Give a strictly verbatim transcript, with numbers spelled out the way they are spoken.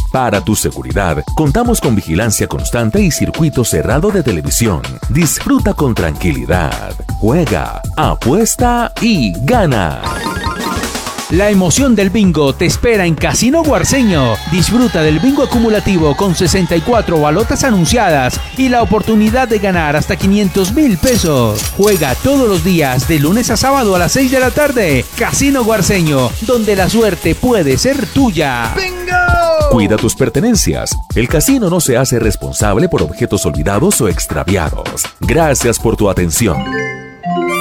Para tu seguridad, contamos con vigilancia constante y circuito cerrado de televisión. Disfruta con tranquilidad. Juega, apuesta y gana. La emoción del bingo te espera en Casino Guarceño. Disfruta del bingo acumulativo con sesenta y cuatro balotas anunciadas y la oportunidad de ganar hasta quinientos mil pesos. Juega todos los días de lunes a sábado a las seis de la tarde. Casino Guarceño, donde la suerte puede ser tuya. ¡Bingo! Cuida tus pertenencias. El casino no se hace responsable por objetos olvidados o extraviados. Gracias por tu atención.